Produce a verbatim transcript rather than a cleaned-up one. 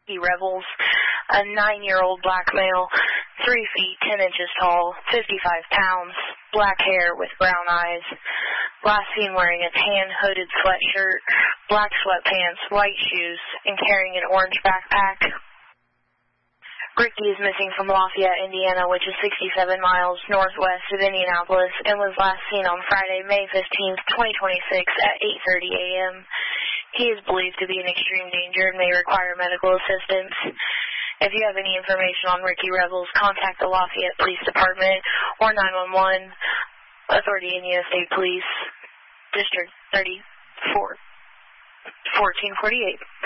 Rebels, a nine-year-old black male, three feet, ten inches tall, fifty-five pounds, black hair with brown eyes. Last seen wearing a tan hooded sweatshirt, black sweatpants, white shoes, and carrying an orange backpack. Ricky is missing from Lafayette, Indiana, which is sixty-seven miles northwest of Indianapolis, and was last seen on Friday, May fifteenth, twenty twenty-six at eight thirty a m He is believed to be in extreme danger and may require medical assistance. If you have any information on Ricky Rebels, contact the Lafayette Police Department or nine one one, Authority Indiana State Police, District thirty-four, fourteen forty-eight.